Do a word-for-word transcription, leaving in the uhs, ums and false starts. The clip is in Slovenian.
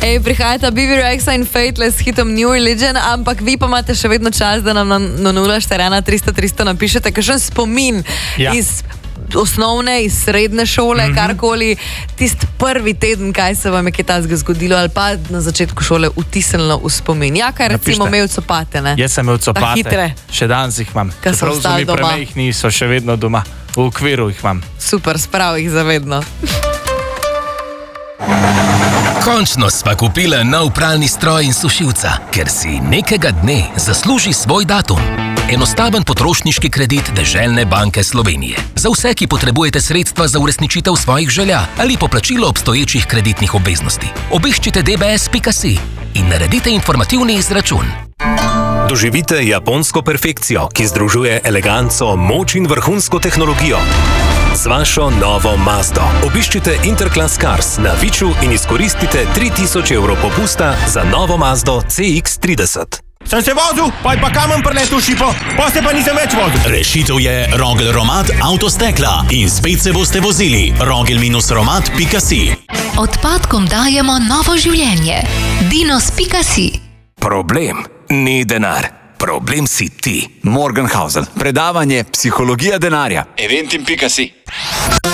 Ej, prihajata B B Rexa in Fateless s hitom New Religion, ampak vi pa imate še vedno čas, da nam na, na nula štiri ena tristo tristo napišete kakšen spomin ja. iz osnovne, iz srednje šole, mm-hmm. karkoli, tist prvi teden, kaj se vam je kaj tazga zgodilo, ali pa na začetku šole vtisnilo v spomin. Ja, kaj recimo imel copate, ne? Jaz sem imel copate, še danes jih imam. Čeprav so mi premehni, so še vedno doma. V okviru jih imam. Super, sprav jih zavedno. Končno sva kupila nov pralni stroj in sušilca, ker si nekega dne zasluži svoj datum. Enostaven potrošniški kredit Deželne banke Slovenije. Za vse, ki potrebujete sredstva za uresničitev svojih želja ali poplačilo obstoječih kreditnih obveznosti. Obiščite d b s pika si in naredite informativni izračun. Doživite japonsko perfekcijo, ki združuje eleganco, moč in vrhunsko tehnologijo. Z vašo novo Mazdo. Obiščite Interclass Cars na Viču in izkoristite tri tisoč evrov popusta za novo Mazdo C X trideset. Sem se vozil, pa je pa kamen preletel šipo, pa se pa nisem več vozil. Rešitev je Rogel Romat Avtostekla in spet se boste vozili. rogel romat pika si. Odpadkom dajemo novo življenje. dinos pika si. Problem ni denar. Problem si ti. Morgenhausen. Predavanje Psihologija denarja. eventim pika si.